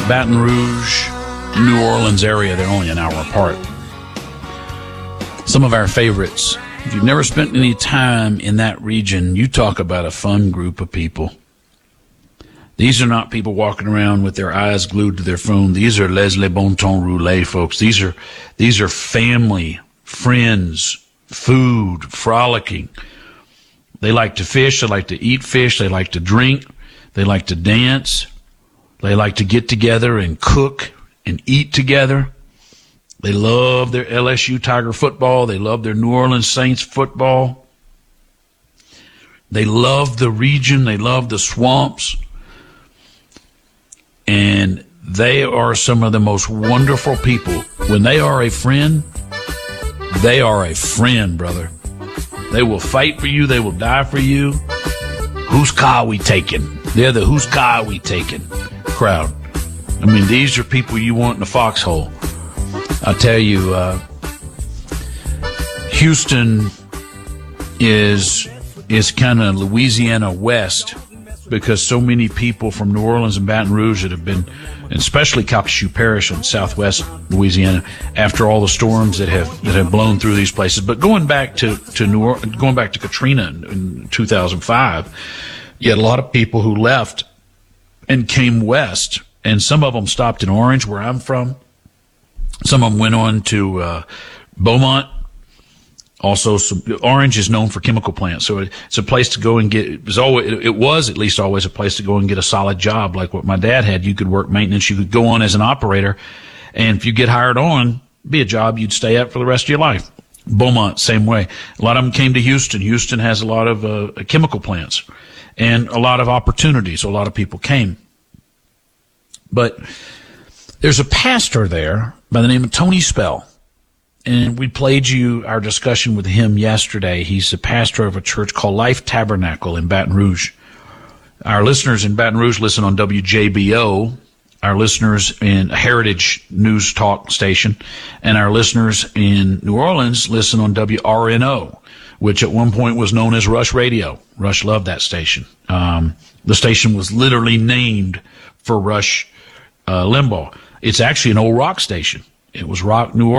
Baton Rouge, New Orleans area. They're only an hour apart. Some of our favorites. If you've never spent any time in that region, you talk about a fun group of people. These are not people walking around with their eyes glued to their phone. These are les bon temps roulés, folks. These are family, friends, food, frolicking. They like to fish. They like to eat fish. They like to drink. They like to dance. They like to get together and cook and eat together. They love their LSU Tiger football. They love their New Orleans Saints football. They love the region. They love the swamps. And they are some of the most wonderful people. When they are a friend, they are a friend, brother. They will fight for you. They will die for you. Whose car we taking? They're the whose car we taking crowd. I mean, these are people you want in the foxhole. I'll tell you, Houston is kind of Louisiana West, because so many people from New Orleans and Baton Rouge that have been, and especially Calcasieu Parish in southwest Louisiana, after all the storms that have blown through these places. But going back to going back to Katrina in 2005, you had a lot of people who left and came west, and some of them stopped in Orange, where I'm from. Some of them went on to Beaumont. Also, Orange is known for chemical plants, so it's a place to go and get. It was at least always a place to go and get a solid job, like what my dad had. You could work maintenance, you could go on as an operator, and if you get hired on, be a job you'd stay at for the rest of your life. Beaumont, same way. A lot of them came to Houston. Houston has a lot of chemical plants and a lot of opportunities. So a lot of people came, but there's a pastor there by the name of Tony Spell. And we played you our discussion with him yesterday. He's the pastor of a church called Life Tabernacle in Baton Rouge. Our listeners in Baton Rouge listen on WJBO. Our listeners in Heritage News Talk station. And our listeners in New Orleans listen on WRNO, which at one point was known as Rush Radio. Rush loved that station. The station was literally named for Rush Limbaugh. It's actually an old rock station. It was rock New Orleans.